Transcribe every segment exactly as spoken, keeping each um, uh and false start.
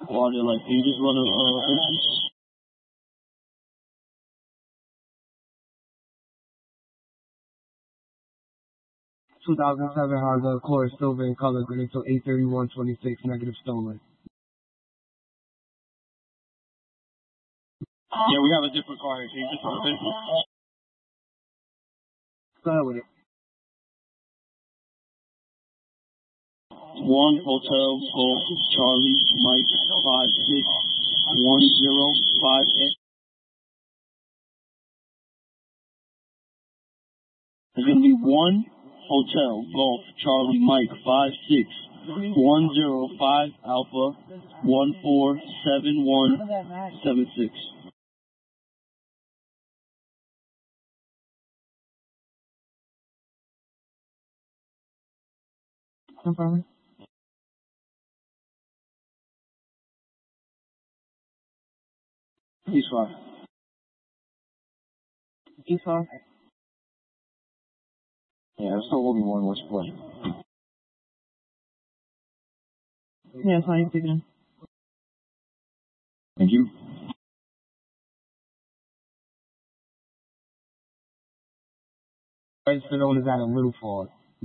Water, like, you just want to, uh, two thousand seven Honda Accord, silver in color, good until eight thirty-one twenty-six, negative stolen. Yeah, we have a different car here. Can you just open it? Go ahead with it. One Hotel Golf Charlie Mike five six one zero five eight. It's gonna be one Hotel Golf Charlie Mike five six one zero five Alpha one four seven one seven six. No problem. He's fine. He's fine. Yeah, there's still only one. What's play? Yeah, it's fine. You take it in. Thank you. Registered owners at a Little Falls.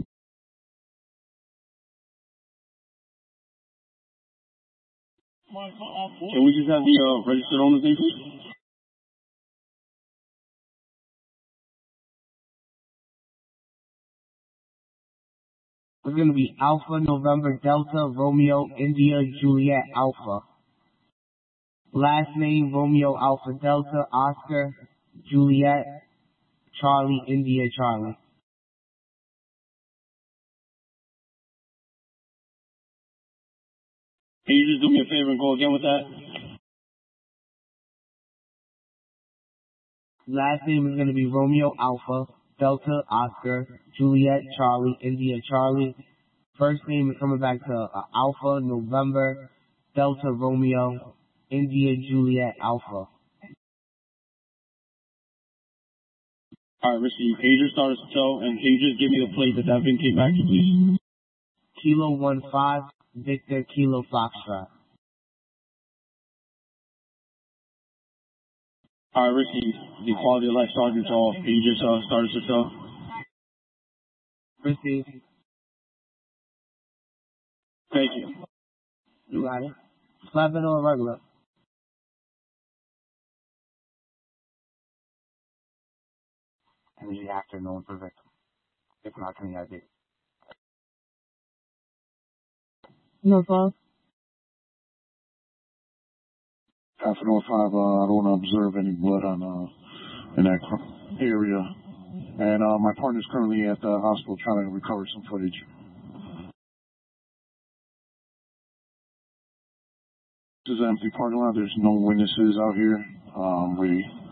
Can we just have the uh, registered owner's name, please? It's going to be Alpha, November, Delta, Romeo, India, Juliet, Alpha. Last name, Romeo, Alpha, Delta, Oscar, Juliet, Charlie, India, Charlie. Can you just do me a favor and go again with that? Last name is going to be Romeo, Alpha, Delta, Oscar, Juliet, Charlie, India, Charlie. First name is coming back to uh, Alpha, November, Delta, Romeo, India, Juliet, Alpha. Alright, receive. Can you just start us a tow, and can you just give me the plate that that VIN came back to, please? Kilo one five, Victor, Kilo Foxtrot. Alright, Ricky, the quality of life sergeant's off. Can you just uh, start us a tow? Receive. Thank you. You got it. Slap it or regular? And the afternoon for Victor. If not, can you have it? No problem. Half an oh five, uh, I don't want to observe any blood on, uh, in that area. And, uh, my partner's currently at the hospital trying to recover some footage. This is an empty parking lot. There's no witnesses out here. Um, we